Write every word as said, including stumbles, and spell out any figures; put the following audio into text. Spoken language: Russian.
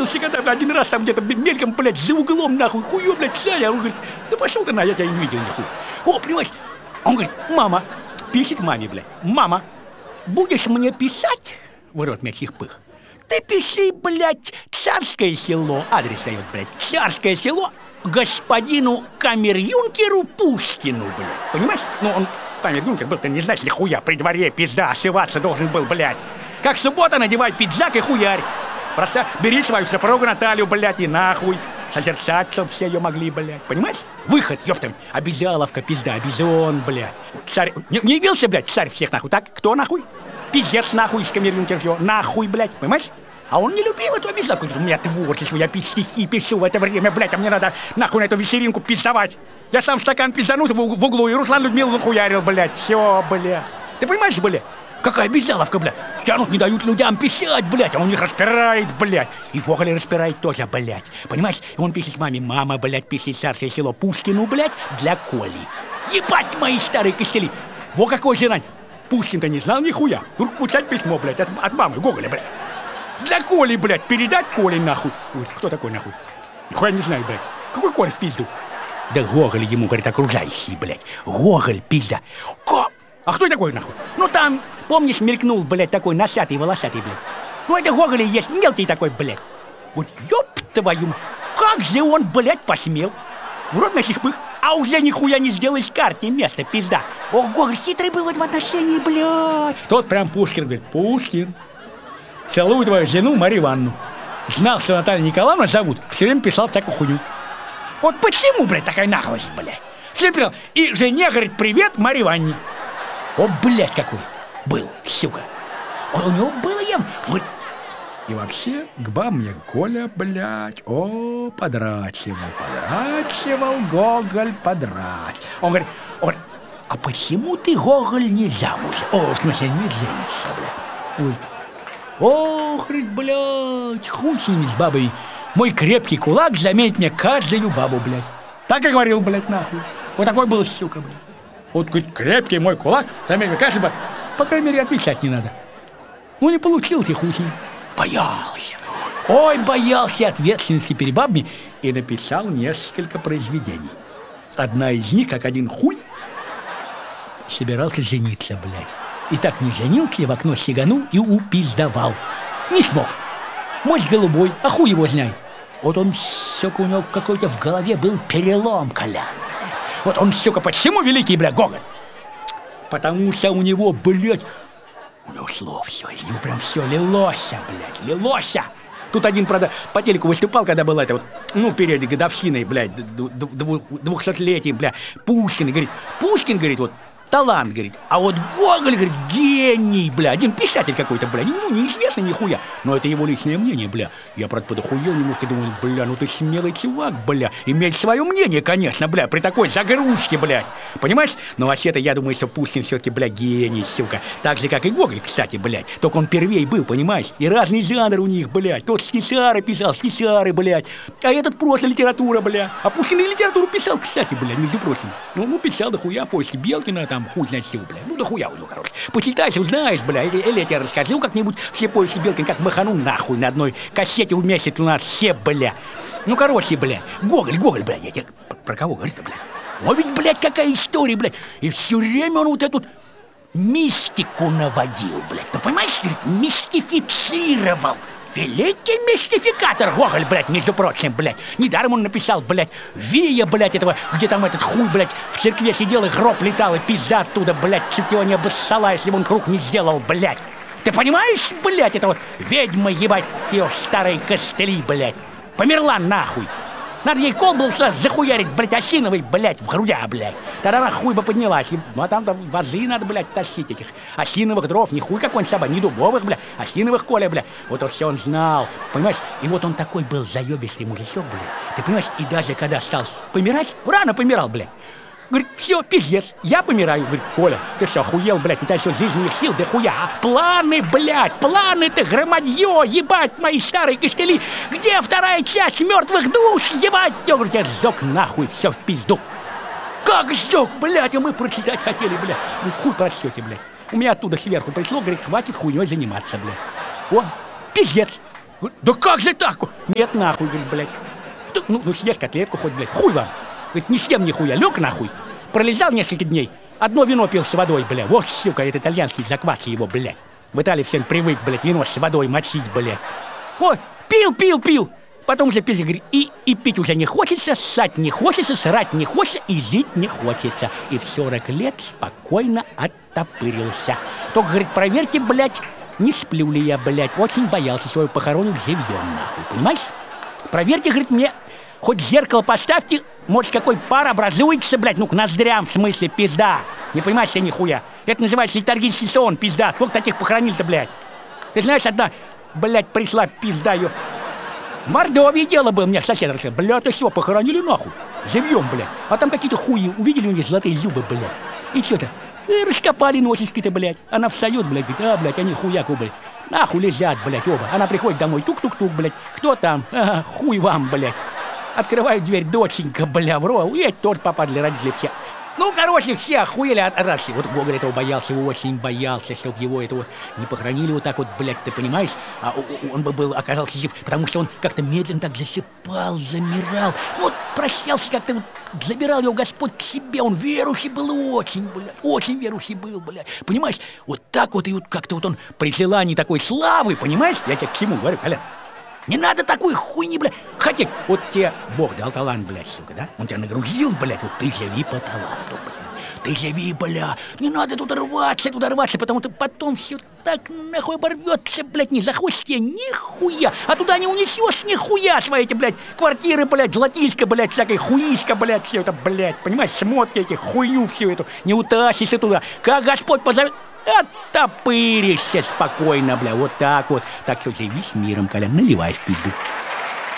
виделся, когда один раз там где-то мельком, блядь, за углом, нахуй, хуё, блядь, Саня. Он говорит, да пошел ты на, я тебя не видел, нахуй. О, понимаешь? Он говорит, мама, пишет маме, блядь, мама, будешь мне писать, в рот мягких пых, ты пиши, блядь, Царское село, адрес дает, блядь, Царское село, господину камер-юнкеру Пушкину, блядь, понимаешь? Ну, он, камер-юнкер был, ты не знаешь ли, хуя, при дворе, пизда, ошиваться должен был, блядь. Как суббота, надевай пиджак и хуярь. Просто бери свою супругу Наталью, блядь, и нахуй. Созерцаться все ее могли, блядь, понимаешь? Выход, ёптам, обязаловка, пизда, обезон, блядь. Царь, не, не явился, блядь, царь всех, нахуй, так? Кто, нахуй? Пиздец, нахуй, из камер-юнкер, нахуй, блядь, понимаешь? А он не любил эту обязаловку. У меня творчество, я стихи пишу в это время, блядь, а мне надо нахуй на эту вечеринку пиздовать. Я сам стакан пизданут в, в углу, и Руслан Людмилу нахуярил, блядь, все, блядь. Ты понимаешь, блядь? Какая обязаловка, блядь? Тянут, не дают людям писать, блядь, а он их распирает, блядь. И Гоголь распирает тоже, блядь. Понимаешь? И он пишет маме, мама, блядь, пишет Царское село Пушкину, блядь, для Коли. Ебать мои старые костыли. Во какой же рань. Пушкин-то не знал нихуя. Писать письмо, блядь, от, от мамы Гоголя, блядь. Для Коли, блядь, передать Коле, нахуй. Ой, кто такой, нахуй? Нихуя не знаю, блядь. Какой Коля в пизду? Да Гоголь ему, говорит, окружающий, блядь. Гоголь, пизда. Ко... А кто такой, нахуй? Ну там, помнишь, мелькнул, блядь, такой носатый, волосатый, блядь. Ну это Гоголь и есть, мелкий такой, блядь. Вот ёб твою, как же он, блядь, посмел? В рот наших пых, а уже нихуя не сделаешь карте место, пизда. Ох, Гоголь хитрый был в этом отношении, блядь. Тот прям Пушкин, говорит, Пушкин, целую твою жену Марию Ивановну. Знал, что Наталью Николаевну зовут, все время писал всякую хуйню. Вот почему, блядь, такая наглость, блядь? Все время писал, и жене, говорит, привет Марии Ивановне. О, блядь, какой был, сука. Он, у него было ем. Вот. И вообще, к бабам мне Коля, блядь, о, подрачивал, подрачивал, Гоголь, подрачивал. Он говорит, он говорит, а почему ты, Гоголь, не замуж? О, в смысле, не женишься, блядь. Ой. Ох, блядь, хуй с ними, с бабой. Мой крепкий кулак заметит мне каждую бабу, блядь. Так и говорил, блядь, нахуй. Вот такой был, сука, блядь. Вот крепкий мой кулак, заметь, кажется, по крайней мере, отвечать не надо. Ну, не получился хуй с ним. Боялся. Ой, боялся ответственности перед бабами и написал несколько произведений. Одна из них, как один хуй, собирался жениться, блядь. И так не женился, в окно сиганул и упиздовал. Не смог. Мозг голубой, а хуй его знает. Вот он, сука, у него какой-то в голове был перелом колян. Вот он, сука, почему великий, бля, Гоголь? Потому что у него, блядь, у него слов все, из него прям все лилося, блядь, лилося. Тут один, правда, по телеку выступал, когда была это вот, ну, перед годовщиной, блядь, двухсотлетий, бля, Пушкин, говорит, Пушкин, говорит, вот, талант, говорит, а вот Гоголь, говорит, гений, бля, один писатель какой-то, бля, ну, неизвестный нихуя, но это его личное мнение, бля. Я, правда, подохуел немножко, думаю, бля, ну ты смелый чувак, бля, иметь свое мнение, конечно, бля, при такой загрузке, блядь, понимаешь? Но вообще-то я думаю, что Пушкин все-таки, бля, гений, сука, так же, как и Гоголь, кстати, блядь, только он первей был, понимаешь? И разные жанры у них, блядь, тот стишары писал, стишары, блядь, а этот просто литература, бля, а Пушкин и литературу писал, кстати, блядь, между прочим, ну, ну, писал до хуя поиски Белкина, там, хуй знает чего, бля. Ну да хуя у него, короче. Почитаешь, узнаешь, бля. Или, или я тебе расскажу как-нибудь все поиски Белкин, как маханул нахуй на одной кассете вместе у нас все, бля. Ну, короче, бля. Гоголь, Гоголь, бля. Я тебе про кого говорю-то, бля? О, ведь, блядь, какая история, блядь. И все время он вот эту мистику наводил, блядь. Ты понимаешь, мистифицировал. Великий мистификатор Гоголь, блядь, между прочим, блядь. Недаром он написал, блядь, Вия, блядь, этого, где там этот хуй, блядь, в церкве сидел и гроб летал, и пизда оттуда, блядь, чуть его не обоссала, если бы он круг не сделал, блядь. Ты понимаешь, блядь, это вот ведьма, ебать, ее старые костыли, блядь. Померла нахуй. Надо ей кол был сразу захуярить, блядь, осиновый, блядь, в грудя, блядь. Тогда она хуй бы поднялась. Ну, а там-то вазы надо, блядь, тащить этих осиновых дров. Не хуй какой-нибудь собак, не дубовых, блядь, осиновых, Коля, блядь. Вот то все он знал, понимаешь? И вот он такой был заебистый мужичок, блядь. Ты понимаешь, и даже когда стал помирать, рано помирал, блядь. Говорит, все, пиздец, я помираю. Говорит, Коля, ты что, охуел, блядь, у тебя все жизненных сил, да хуя. А планы, блядь, планы-то, громадье, ебать, мои старые костыли. Где вторая часть мертвых душ, ебать? Я говорю, я сдох нахуй, все в пизду. Как сдох, блядь, а мы прочитать хотели, блядь. Вы хуй прочтете, блядь. У меня оттуда сверху пришло, говорит, хватит хуйней заниматься, блядь. О, пиздец. Говорит, да как же так? Нет, нахуй, говорит, блядь. Ну, ну съешь котлетку хоть, блядь, хуй вам. Говорит, не съем нихуя, лег нахуй. Пролежал несколько дней, одно вино пил с водой, блядь. Вот, сука, это итальянский заквас его, блядь. В Италии всем привык, блядь, вино с водой мочить, блядь. Ой, пил, пил, пил. Потом уже пил, говорит, и, и пить уже не хочется, ссать не хочется, срать не хочется и жить не хочется. И в сорок лет спокойно оттопырился. Только, говорит, проверьте, блядь, не сплю ли я, блядь. Очень боялся свою похоронить живьем, нахуй, понимаешь? Проверьте, говорит, мне, хоть зеркало поставьте, может, какой пар образуется, блядь, ну, к ноздрям, в смысле, пизда. Не понимаешь я нихуя. Это называется летаргический сон, пизда. Сколько таких похоронил-то, блядь? Ты знаешь, одна, блядь, пришла пизда ее. В Мордовии дело было, мне сосед рассказал. Бля, ты всего похоронили нахуй. Живьем, блядь. А там какие-то хуи увидели у них золотые зубы, блядь. И что-то, и раскопали носички-то, блядь. Она встает, блядь, говорит, а, блядь, они хуяку, блядь. Нахуй лежат, блядь, оба. Она приходит домой, тук-тук-тук, блядь. Кто там? Ага, хуй вам, блядь. Открывают дверь, доченька, бля, в рот. И тот попадали родители все. Ну, короче, все охуели от рации. Вот Гоголь этого боялся, очень боялся, чтобы его этого не похоронили вот так вот, блядь, ты понимаешь? А он бы был, оказался жив, потому что он как-то медленно так засыпал, замирал. Вот прощался как-то, вот, забирал его Господь к себе. Он верующий был очень, блядь, очень верующий был, блядь. Понимаешь? Вот так вот и вот как-то вот он при желании такой славы, понимаешь? Я тебе к чему говорю, Колян? Не надо такой хуйни, блядь, хотеть. Вот тебе Бог дал талант, блядь, сука, да? Он тебя нагрузил, блядь, вот ты живи по таланту, блядь. Ты живи, бля. Не надо туда рваться, туда рваться, потому что потом все так нахуй оборвется, блядь, не захочешь тебе нихуя. А туда не унесешь нихуя свои эти, блядь, квартиры, блядь, золотишко, блядь, всякой хуишка, блядь, все это, блядь, понимаешь, шмотки эти, хуйню всю эту, не утащишь ты туда. Как Господь позовет, оттопыришься спокойно, бля, вот так вот. Так что живи с миром, Колян, наливай в пизду.